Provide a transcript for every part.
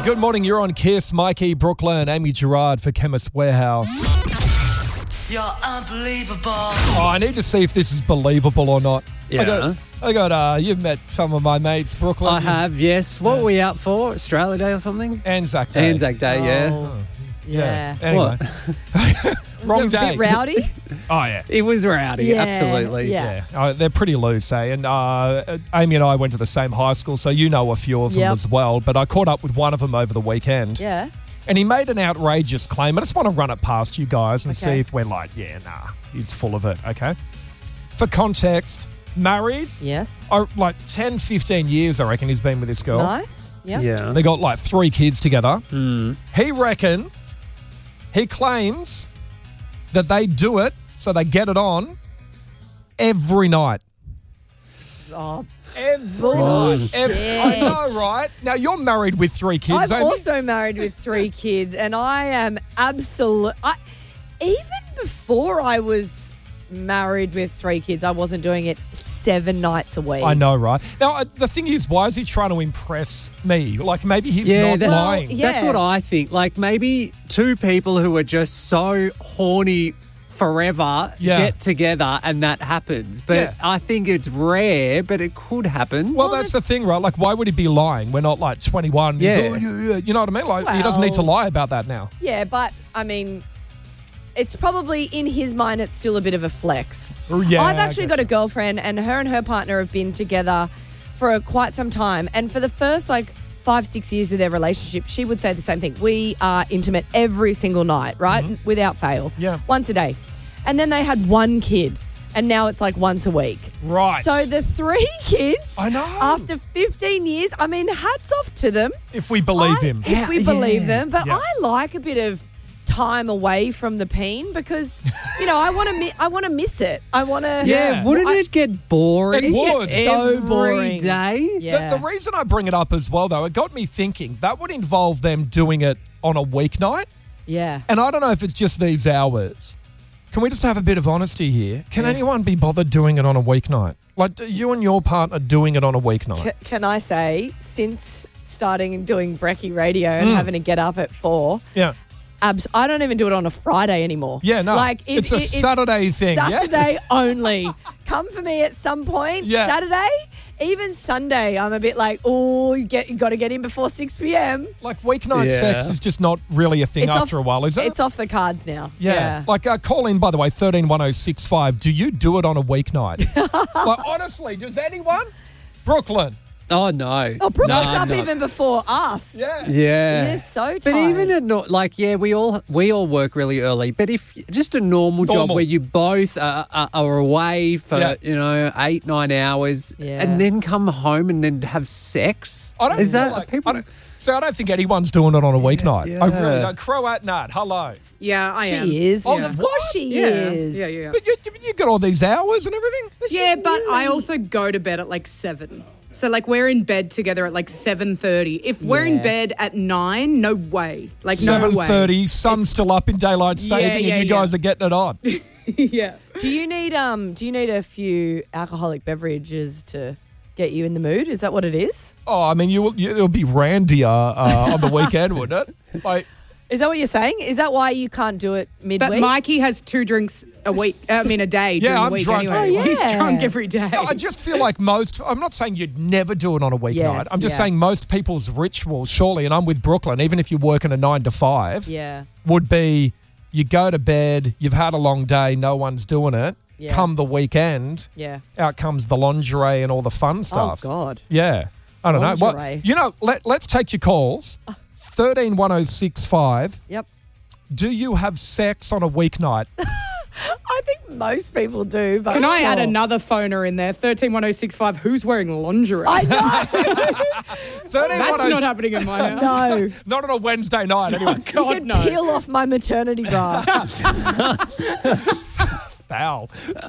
Good morning, you're on Kiss. Mikey, Brooklyn, Amy Gerard for Chemist Warehouse. You're unbelievable. Oh, I need to see if this is believable or not. Yeah. I got you've met some of my mates, Brooklyn. I have, yes. What were we out for? Australia Day or something? Anzac Day. Anzac Day, yeah. Yeah. Anyway. Wrong Was it a day. bit rowdy? Oh, yeah. It was rowdy, Yeah, absolutely. yeah. They're pretty loose, eh? And Amy and I went to the same high school, so you know a few of them Yep. as well. But I caught up with one of them over the weekend. Yeah. And he made an outrageous claim. I just want to run it past you guys and Okay. see if we're like, yeah, nah, he's full of it, okay? For context, married, Yes. like 10, 15 years, I reckon he's been with this girl. Nice. Yep. Yeah. They got like 3 kids together. He claims that they do it, so they get it on every night. Oh, Every bullshit. I know, right? Now, you're married with 3 kids, I'm Amy. also married with 3 kids, and I am even before I was married with 3 kids, I wasn't doing it 7 nights a week. I know, right? Now, the thing is, why is he trying to impress me? Like, maybe he's Yeah, not lying. yeah. That's what I think. Like, maybe 2 people who are just so horny forever get together and that happens. But Yeah. I think it's rare, but it could happen. Well, that's the thing, right? Like, why would he be lying? We're not like 21. He's, Yeah. "Oh, yeah." You know what I mean? Like, he doesn't need to Well- lie about that now. Yeah, but I mean, it's probably in his mind, it's still a bit of a flex. Yeah, I've I actually guess got a girlfriend, and her partner have been together for quite some time. And for the first 5-6 years of their relationship, she would say the same thing. We are intimate every single night, right? Without fail. Yeah. Once a day. And then they had 1 kid, and now it's like once a week. Right. So the 3 kids, I know. after 15 years, I mean, hats off to them. If we believe him. If we believe them. But Yeah. I like a bit of time away from the peen because, I want to miss it. I want to. Yeah, wouldn't it get boring? It would. So Every boring. day? Yeah. The reason I bring it up as well, though, it got me thinking that would involve them doing it on a weeknight. Yeah. And I don't know if it's just these hours. Can we just have a bit of honesty here? Can anyone be bothered doing it on a weeknight? Like, you and your partner doing it on a weeknight? Can I say, since starting and doing Brekkie Radio and having to get up at 4, Yeah. I don't even do it on a Friday anymore. Yeah, no. It's a Saturday thing, yeah? Saturday only. Come for me at some point. Yeah. Saturday, even Sunday, I'm a bit like, oh, you got to get in before 6 p.m. Like, weeknight Yeah. sex is just not really a thing It's after off- a while, is it? It's off the cards now. Yeah. Like, call in, by the way, 131065. Do you do it on a weeknight? Like, honestly, does anyone? Brooklyn. Oh, no. Oh, Brooke was No, up no. even before us. Yeah. Yeah. You're so tired. But even at not we all work really early. But if just a normal job Normal. where you both are away for Yeah. 8-9 hours, Yeah. and then come home and then have sex, I don't is feel that like, people? I don't think anyone's doing it on a weeknight. Yeah. I really don't. Croat Nut, hello. Yeah, I am. She is. Oh, Of what? course she Yeah. is. Yeah. But you got all these hours and everything? Yeah, but I also go to bed at like 7. So like we're in bed together at like 7:30. If we're in Yeah. bed at 9, no way. Like no way. 7:30, sun's still up in daylight saving, yeah, and you guys are getting it on. Yeah. Do you need a few alcoholic beverages to get you in the mood? Is that what it is? Oh, I mean, it'll be randier on the weekend, wouldn't it? Like, Is that what you're saying? Is that why you can't do it midweek? But Mikey has 2 drinks a week. I mean, a day. Yeah, during the I'm week drunk. Anyway. Oh, He's yeah. drunk every day. no, I just feel like I'm not saying you'd never do it on a weeknight. Yes, I'm just yeah. saying most people's ritual, surely, and I'm with Brooklyn, even if you're working a 9 to 5, Yeah. would be you go to bed, you've had a long day, no one's doing it. Yeah. Come the weekend, Yeah. out comes the lingerie and all the fun Oh, stuff. God. Yeah. I don't know. Lingerie. Let's take your calls. 131065. Yep. Do you have sex on a weeknight? I think most people do. But Can I sure. add another phoner in there? 131065. Who's wearing lingerie? I know. 131065. That's not happening in my house. No. Not on a Wednesday night, anyway. You God, can no. peel off my maternity bra. Foul.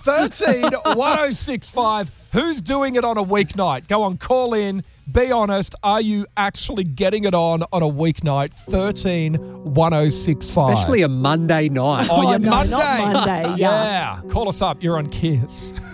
131065. Who's doing it on a weeknight? Go on, call in. Be honest. Are you actually getting it on a weeknight? 131065. Especially a Monday night. Oh, yeah, no, Monday. not Monday, Yeah. Call us up. You're on Kiss.